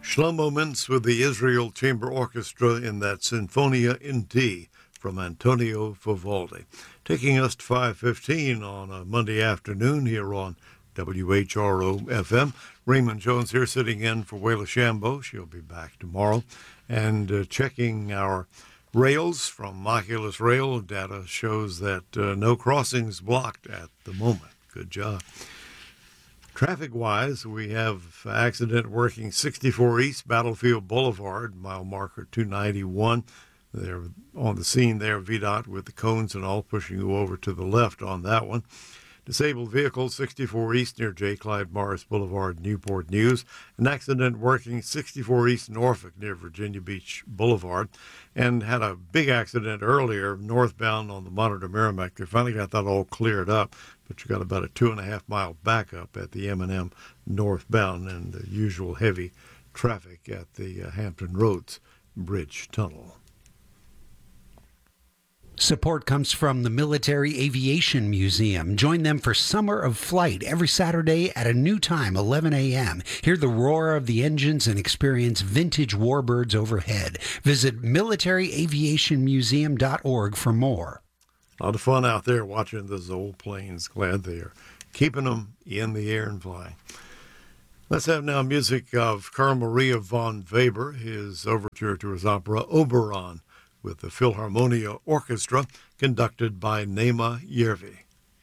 Shlomo Mintz with the Israel Chamber Orchestra in that Sinfonia in D from Antonio Vivaldi. Taking us to 5:15 on a Monday afternoon here on WHRO FM. Raymond Jones here sitting in for Wayla Shambo. She'll be back tomorrow. And checking our rails from Oculus Rail, data shows that no crossings blocked at the moment. Good job. Traffic-wise, we have accident working 64 East Battlefield Boulevard, mile marker 291. They're on the scene there, VDOT, with the cones and all pushing you over to the left on that one. Disabled vehicle 64 East near J. Clyde Morris Boulevard, Newport News. An accident working 64 East Norfolk near Virginia Beach Boulevard. And had a big accident earlier northbound on the Monitor Merrimack. They finally got that all cleared up, but you got about a 2.5-mile backup at the M&M northbound and the usual heavy traffic at the Hampton Roads Bridge Tunnel. Support comes from the Military Aviation Museum. Join them for Summer of Flight every Saturday at a new time, 11 a.m. Hear the roar of the engines and experience vintage warbirds overhead. Visit militaryaviationmuseum.org for more. A lot of fun out there watching those old planes. Glad they are keeping them in the air and flying. Let's have now music of Carl Maria von Weber, his overture to his opera Oberon, with the Philharmonia Orchestra, conducted by Nema Järvi.